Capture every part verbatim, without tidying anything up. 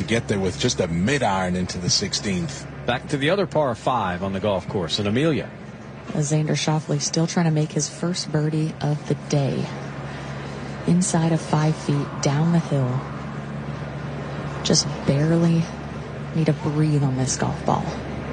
get there with just a mid-iron into the sixteenth. Back to the other par five on the golf course in Amelia. Xander Schauffele still trying to make his first birdie of the day. Inside of five feet, down the hill. Just barely need to breathe on this golf ball.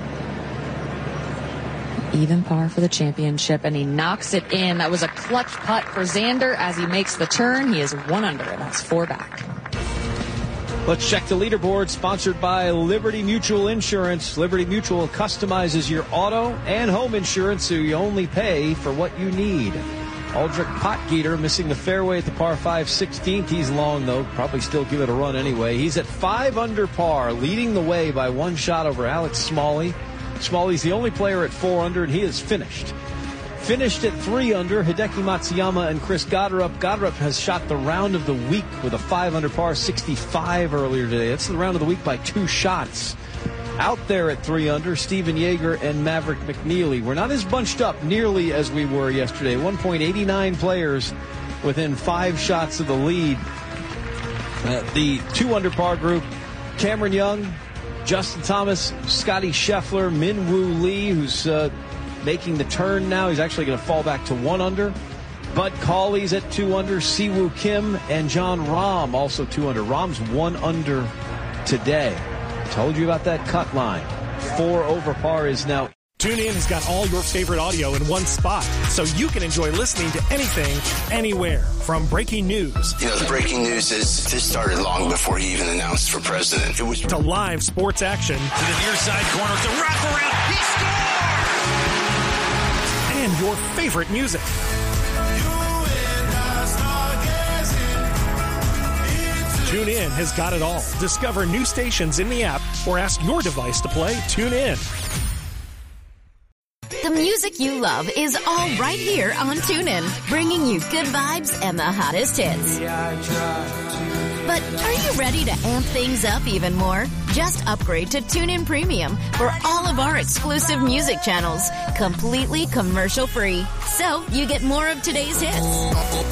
Even par for the championship, and he knocks it in. That was a clutch putt for Xander as he makes the turn. He is one under, and that's four back. Let's check the leaderboard, sponsored by Liberty Mutual Insurance. Liberty Mutual customizes your auto and home insurance so you only pay for what you need. Aldrich Potgieter missing the fairway at the par five sixteenth. He's long, though. Probably still give it a run anyway. He's at five under par, leading the way by one shot over Alex Smalley. Smalley's the only player at four under, and he is finished. Finished at three under, Hideki Matsuyama and Chris Goddard. Goddard has shot the round of the week with a five under par sixty-five earlier today. That's the round of the week by two shots. Out there at three under, Steven Yeager and Maverick McNeely. We're not as bunched up nearly as we were yesterday. one point eight nine players within five shots of the lead. Uh, the two under par group, Cameron Young, Justin Thomas, Scotty Scheffler, Min Woo Lee, who's uh, making the turn now. He's actually going to fall back to one under. Bud Cauley's at two under. Siwoo Kim and John Rahm also two under. Rahm's one under today. Told you about that cut line. Four over par is now. TuneIn has got all your favorite audio in one spot, so you can enjoy listening to anything, anywhere. From breaking news. You know, the breaking news is this started long before he even announced for president. It was to live sports action. To the near side corner, it's a wraparound. He scores! And your favorite music. TuneIn has got it all. Discover new stations in the app or ask your device to play TuneIn. The music you love is all right here on TuneIn, bringing you good vibes and the hottest hits. But are you ready to amp things up even more? Just upgrade to TuneIn Premium for all of our exclusive music channels, completely commercial-free. So you get more of today's hits.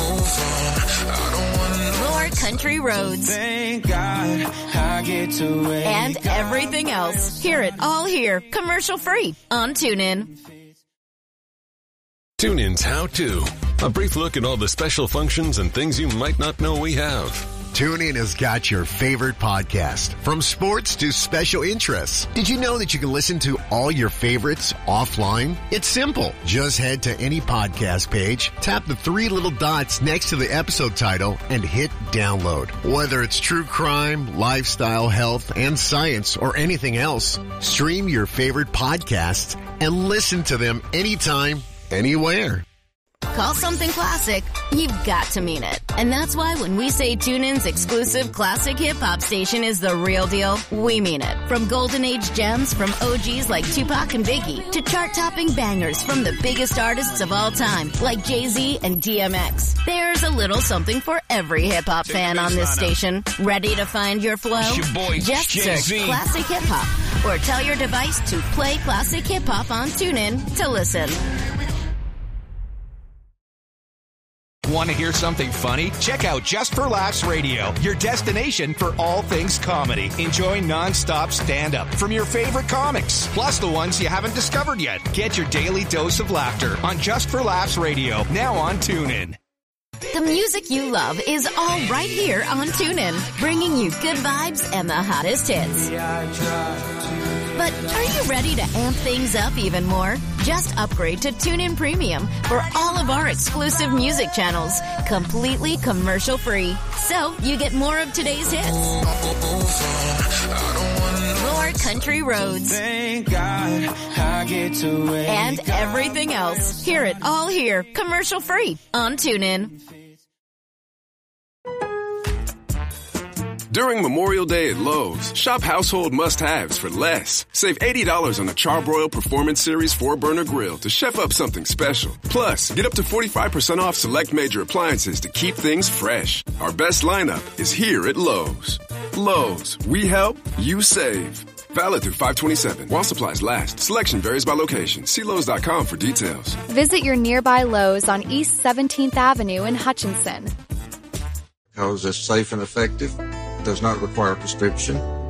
More country roads. Thank God I get to wake and everything else. Hear it all here, commercial-free on TuneIn. TuneIn's How To. A brief look at all the special functions and things you might not know we have. TuneIn has got your favorite podcast, from sports to special interests. Did you know that you can listen to all your favorites offline? It's simple. Just head to any podcast page, tap the three little dots next to the episode title, and hit download. Whether it's true crime, lifestyle, health, and science, or anything else, stream your favorite podcasts and listen to them anytime, anywhere. Call something classic, you've got to mean it. And that's why when we say TuneIn's exclusive classic hip-hop station is the real deal, we mean it. From golden age gems from O Gs like Tupac and Biggie, to chart-topping bangers from the biggest artists of all time, like Jay-Z and D M X. There's a little something for every hip-hop fan on this station. Ready to find your flow? Your boy, Just Jay-Z. search Classic Hip-Hop, or tell your device to play Classic Hip-Hop on TuneIn to listen. Want to hear something funny? Check out Just for Laughs Radio, your destination for all things comedy. Enjoy non-stop stand-up from your favorite comics, plus the ones you haven't discovered yet. Get your daily dose of laughter on Just for Laughs Radio, now on TuneIn. The music you love is all right here on TuneIn, bringing you good vibes and the hottest hits. But are you ready to amp things up even more? Just upgrade to TuneIn Premium for all of our exclusive music channels, completely commercial-free. So you get more of today's hits. More country roads. Thank God I get to wake and everything else. Hear it all here, commercial-free on TuneIn. During Memorial Day at Lowe's, shop household must-haves for less. Save eighty dollars on the Charbroil Performance Series four burner grill to chef up something special. Plus, get up to forty-five percent off select major appliances to keep things fresh. Our best lineup is here at Lowe's. Lowe's, we help, you save. Valid through five twenty-seven. While supplies last. Selection varies by location. See Lowe's dot com for details. Visit your nearby Lowe's on East seventeenth Avenue in Hutchinson. Because it's safe and effective, does not require a prescription,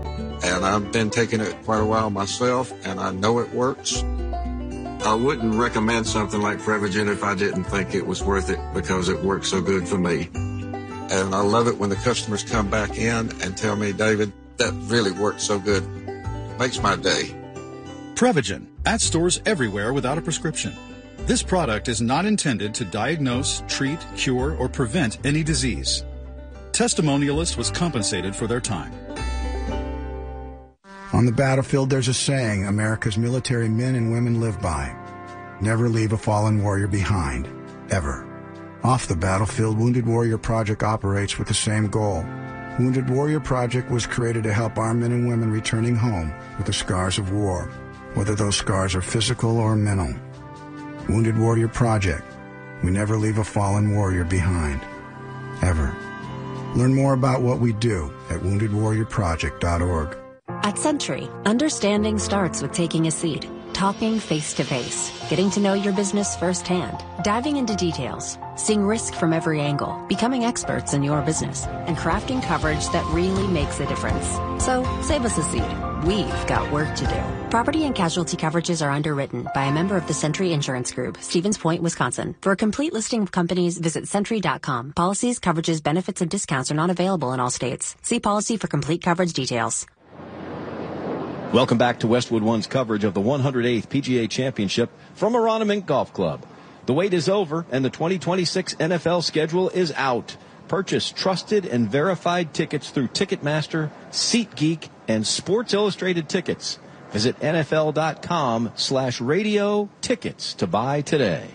and I've been taking it quite a while myself, and I know it works. I wouldn't recommend something like Prevagen if I didn't think it was worth it because it works so good for me. And I love it when the customers come back in and tell me, David, that really worked so good. It makes my day. Prevagen, at stores everywhere without a prescription. This product is not intended to diagnose, treat, cure, or prevent any disease. Testimonialist was compensated for their time. On the battlefield, there's a saying America's military men and women live by. Never leave a fallen warrior behind, ever. Off the battlefield, Wounded Warrior Project operates with the same goal. Wounded Warrior Project was created to help our men and women returning home with the scars of war, whether those scars are physical or mental. Wounded Warrior Project. We never leave a fallen warrior behind, ever. Learn more about what we do at wounded warrior project dot org. At Century, understanding starts with taking a seat, talking face-to-face, getting to know your business firsthand, diving into details, seeing risk from every angle, becoming experts in your business, and crafting coverage that really makes a difference. So, save us a seat. We've got work to do. Property and casualty coverages are underwritten by a member of the Century Insurance Group, Stevens Point, Wisconsin. For a complete listing of companies, visit century dot com. Policies, coverages, benefits, and discounts are not available in all states. See policy for complete coverage details. Welcome back to Westwood One's coverage of the one hundred eighth P G A Championship from Aronimink Golf Club. The wait is over, and the twenty twenty-six N F L schedule is out. Purchase trusted and verified tickets through Ticketmaster, SeatGeek, and Sports Illustrated Tickets. Visit nfl.com slash radio tickets to buy today.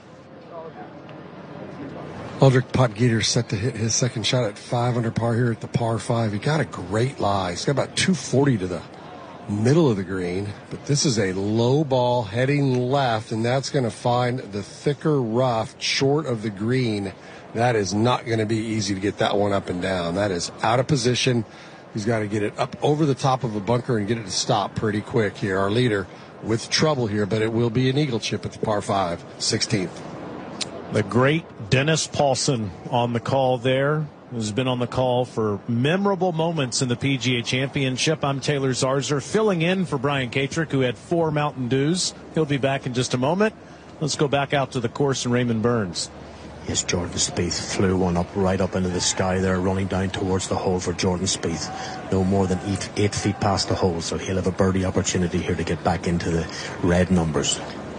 Aldrich Potgieter set to hit his second shot at five under par here at the par five. He got a great lie. He's got about two forty to the middle of the green, but this is a low ball heading left, and that's going to find the thicker rough short of the green. That is not going to be easy to get that one up and down. That is out of position. He's got to get it up over the top of a bunker and get it to stop pretty quick here. Our leader with trouble here, but it will be an eagle chip at the par five, sixteenth. The great Dennis Paulson on the call there. Has been on the call for memorable moments in the P G A Championship. I'm Taylor Zarzer, filling in for Brian Katrick, who had four Mountain Dews. He'll be back in just a moment. Let's go back out to the course and Raymond Burns. Yes, Jordan Spieth flew one up right up into the sky there, running down towards the hole for Jordan Spieth. No more than eight, eight feet past the hole, so he'll have a birdie opportunity here to get back into the red numbers.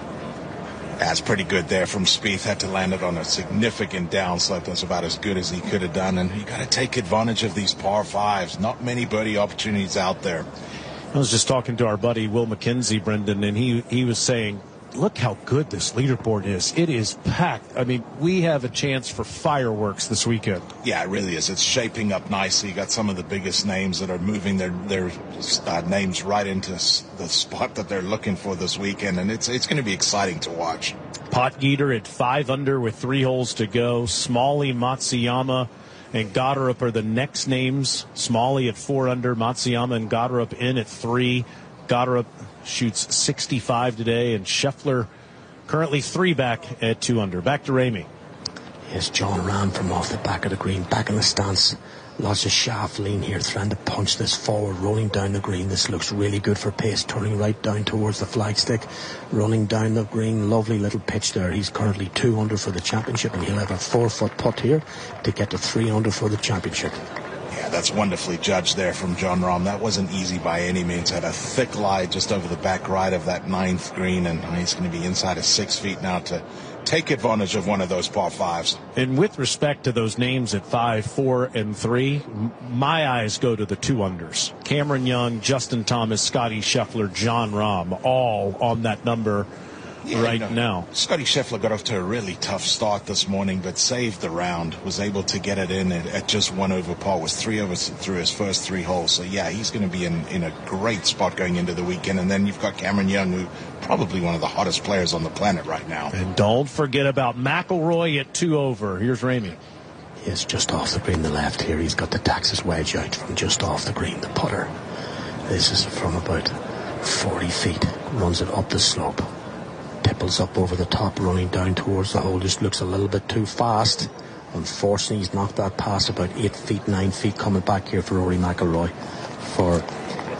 That's pretty good there from Spieth. Had to land it on a significant downslope. That's about as good as he could have done. And you got to take advantage of these par fives. Not many birdie opportunities out there. I was just talking to our buddy Will McKenzie, Brendan, and he, he was saying, look how good this leaderboard is. It is packed. I mean, we have a chance for fireworks this weekend. Yeah, it really is. It's shaping up nicely. You got some of the biggest names that are moving their their uh, names right into the spot that they're looking for this weekend, and it's it's going to be exciting to watch. Potgieter at five under with three holes to go. Smalley, Matsuyama, and Goddard are the next names. Smalley at four under, Matsuyama and Goddard in at three. Goddard shoots sixty-five today, and Scheffler currently three back at two under. Back to Ramey. Yes, John Rahm from off the back of the green, back in the stance. Lots of shaft lean here, trying to punch this forward, rolling down the green. This looks really good for pace, turning right down towards the flagstick, running down the green. Lovely little pitch there. He's currently two under for the championship, and he'll have a four-foot putt here to get to three under for the championship. Yeah, that's wonderfully judged there from John Rahm. That wasn't easy by any means. Had a thick lie just over the back right of that ninth green, and he's going to be inside of six feet now to take advantage of one of those par fives. And with respect to those names at five, four, and three, my eyes go to the two unders. Cameron Young, Justin Thomas, Scotty Scheffler, John Rahm, all on that number. Yeah, right you know, now. Scotty Scheffler got off to a really tough start this morning, but saved the round, was able to get it in at, at just one over par, was three over through his first three holes. So, yeah, he's going to be in, in a great spot going into the weekend. And then you've got Cameron Young, who probably one of the hottest players on the planet right now. And don't forget about McIlroy at two over. Here's Ramey. Yes, just off the green, the left here. He's got the Texas wedge out from just off the green, the putter. This is from about forty feet. Runs it up the slope. Tipples up over the top, running down towards the hole. Just looks a little bit too fast. Unfortunately, he's knocked that past about eight feet, nine feet coming back here for Rory McIlroy for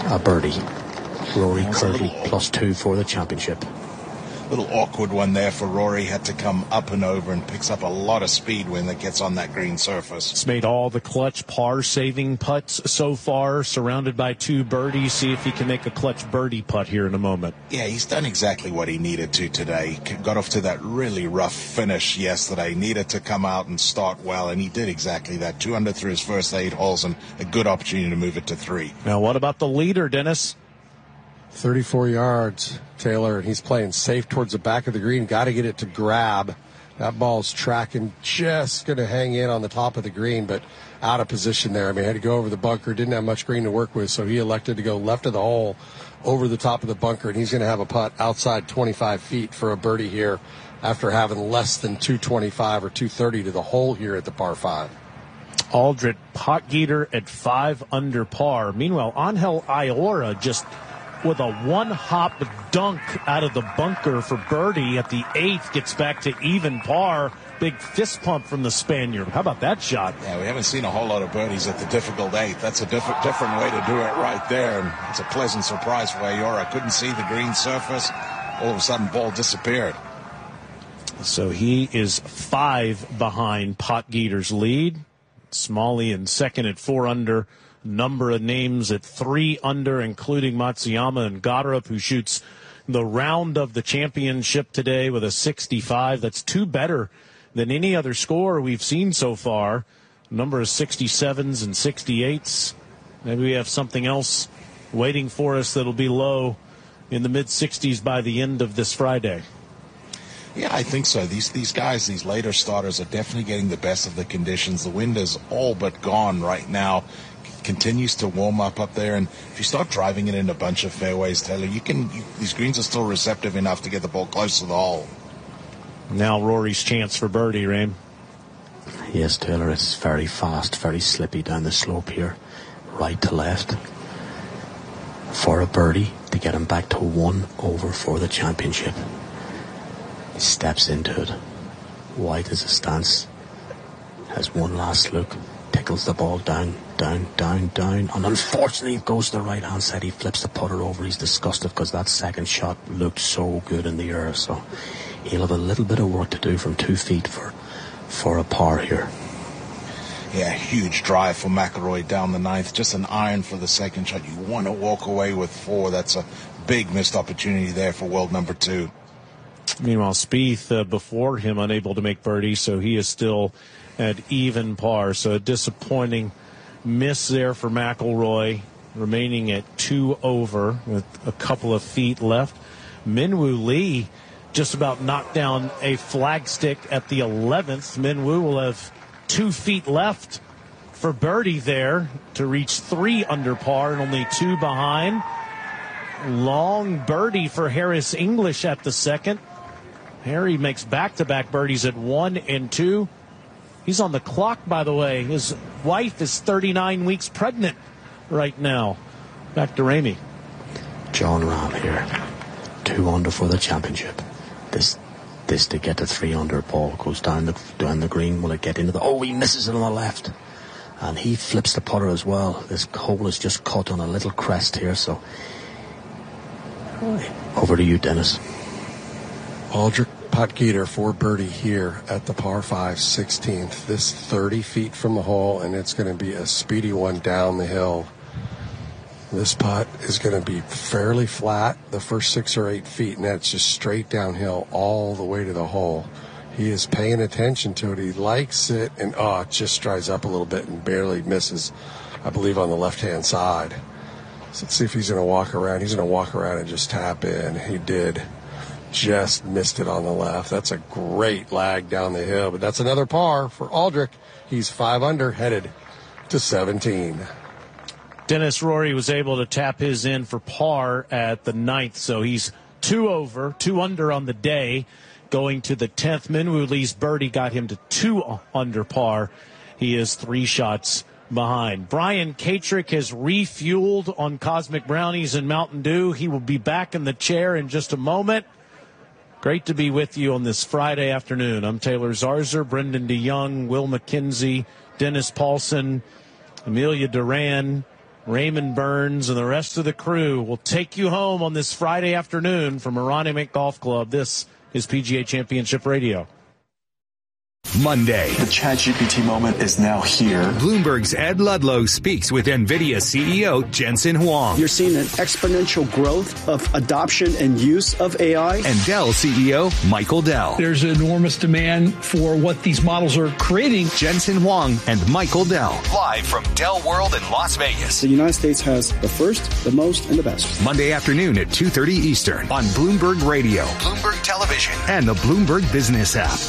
a birdie. Rory currently plus two for the championship. Little awkward one there for Rory. Had to come up and over and picks up a lot of speed when it gets on that green surface. He's made all the clutch par-saving putts so far, surrounded by two birdies. See if he can make a clutch birdie putt here in a moment. Yeah, he's done exactly what he needed to today. Got off to that really rough finish yesterday. Needed to come out and start well, and he did exactly that. Two under through his first eight holes, and a good opportunity to move it to three. Now, what about the leader, Dennis? thirty-four yards, Taylor, and he's playing safe towards the back of the green. Got to get it to grab. That ball's tracking, just going to hang in on the top of the green, but out of position there. I mean, had to go over the bunker, didn't have much green to work with, so he elected to go left of the hole over the top of the bunker, and he's going to have a putt outside twenty-five feet for a birdie here after having less than two twenty-five or two thirty to the hole here at the par five. Aldrich Potgieter at five under par. Meanwhile, Angel Iora just with a one-hop dunk out of the bunker for birdie at the eighth, gets back to even par. Big fist pump from the Spaniard. How about that shot? Yeah, we haven't seen a whole lot of birdies at the difficult eighth. That's a diff- different way to do it right there. And it's a pleasant surprise for Iora. Couldn't see the green surface. All of a sudden, ball disappeared. So he is five behind Potgieter's lead. Smalley in second at four under. Number of names at three under, including Matsuyama and Goddard, who shoots the round of the championship today with a sixty-five. That's two better than any other score we've seen so far. Number of sixty-sevens and sixty-eights. Maybe we have something else waiting for us that'll be low in the mid-sixties by the end of this Friday. Yeah, I think so. These these guys, these later starters, are definitely getting the best of the conditions. The wind is all but gone right now. Continues to warm up up there, and if you start driving it in a bunch of fairways, Taylor, you can. You, these greens are still receptive enough to get the ball close to the hole. Now Rory's chance for birdie, Rain. Yes, Taylor, it's very fast, very slippy down the slope here, right to left. For a birdie to get him back to one over for the championship. He steps into it, white as a stance, has one last look, tickles the ball down, down, down, down, and unfortunately it goes to the right hand side. He flips the putter over. He's disgusted because that second shot looked so good in the air, so he'll have a little bit of work to do from two feet for for a par here. Yeah, huge drive for McIlroy down the ninth. Just an iron for the second shot. You want to walk away with four. That's a big missed opportunity there for world number two. Meanwhile, Spieth uh, before him unable to make birdie, so he is still at even par. So a disappointing miss there for McIlroy, remaining at two over with a couple of feet left. Minwoo Lee just about knocked down a flagstick at the eleventh. Minwoo will have two feet left for birdie there to reach three under par and only two behind. Long birdie for Harris English at the second. Harry makes back-to-back birdies at one and two. He's on the clock, by the way. His wife is thirty-nine weeks pregnant right now. Back to Ramey. John Rahm here. Two under for the championship. This this to get to three under. Ball goes down the down the green. Will it get into the... Oh, he misses it on the left. And he flips the putter as well. This hole is just caught on a little crest here, so... Over to you, Dennis. Aldrich Potgieter for birdie here at the par five sixteenth. This thirty feet from the hole, and it's going to be a speedy one down the hill. This putt is going to be fairly flat the first six or eight feet, and that's just straight downhill all the way to the hole. He is paying attention to it. He likes it, and oh, it just dries up a little bit and barely misses, I believe, on the left-hand side. So let's see if he's going to walk around. He's going to walk around and just tap in. He did. Just missed it on the left. That's a great lag down the hill, but that's another par for Aldrich. He's five under, headed to seventeen. Dennis Rory was able to tap his in for par at the ninth, so he's two over, two under on the day, going to the tenth. Minwoo Lee's birdie got him to two under par. He is three shots behind. Brian Katrick has refueled on Cosmic Brownies and Mountain Dew. He will be back in the chair in just a moment. Great to be with you on this Friday afternoon. I'm Taylor Zarzer, Brendan DeYoung, Will McKenzie, Dennis Paulson, Amelia Duran, Raymond Burns and the rest of the crew will take you home on this Friday afternoon from Aronimink Golf Club. This is P G A Championship Radio. Monday. The ChatGPT moment is now here. Bloomberg's Ed Ludlow speaks with NVIDIA C E O Jensen Huang. You're seeing an exponential growth of adoption and use of A I. And Dell C E O Michael Dell. There's enormous demand for what these models are creating. Jensen Huang and Michael Dell. Live from Dell World in Las Vegas. The United States has the first, the most, and the best. Monday afternoon at two thirty Eastern on Bloomberg Radio, Bloomberg Television, and the Bloomberg Business app.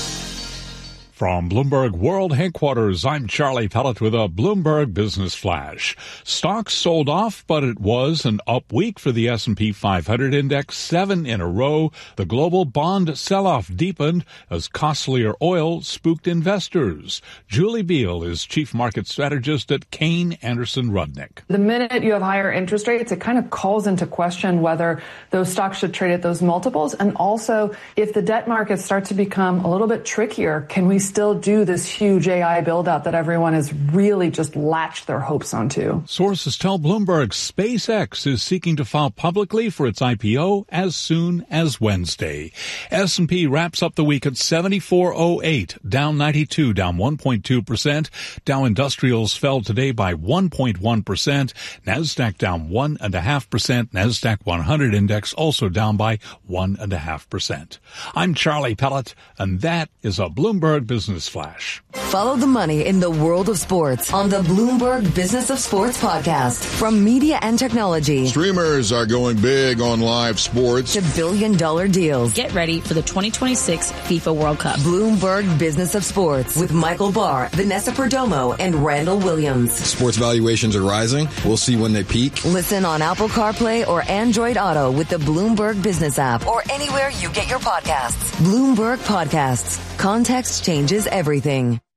From Bloomberg World Headquarters, I'm Charlie Pellet with a Bloomberg Business Flash. Stocks sold off, but it was an up week for the S and P five hundred index, seven in a row. The global bond sell-off deepened as costlier oil spooked investors. Julie Beal is chief market strategist at Kayne Anderson Rudnick. The minute you have higher interest rates, it kind of calls into question whether those stocks should trade at those multiples. And also, if the debt markets start to become a little bit trickier, can we still do this huge A I build out that everyone has really just latched their hopes onto? Sources tell Bloomberg SpaceX is seeking to file publicly for its I P O as soon as Wednesday. S and P wraps up the week at seventy-four oh eight, down ninety-two, down one point two percent. Dow Industrials fell today by one point one percent. NASDAQ down one point five percent. NASDAQ one hundred index also down by one point five percent. I'm Charlie Pellet, and that is a Bloomberg Business Flash. Follow the money in the world of sports on the Bloomberg Business of Sports podcast. From media and technology, streamers are going big on live sports, to billion dollar deals. Get ready for the twenty twenty-six FIFA World Cup. Bloomberg Business of Sports with Michael Barr, Vanessa Perdomo, and Randall Williams. Sports valuations are rising. We'll see when they peak. Listen on Apple CarPlay or Android Auto with the Bloomberg Business app or anywhere you get your podcasts. Bloomberg Podcasts. Context changes everything.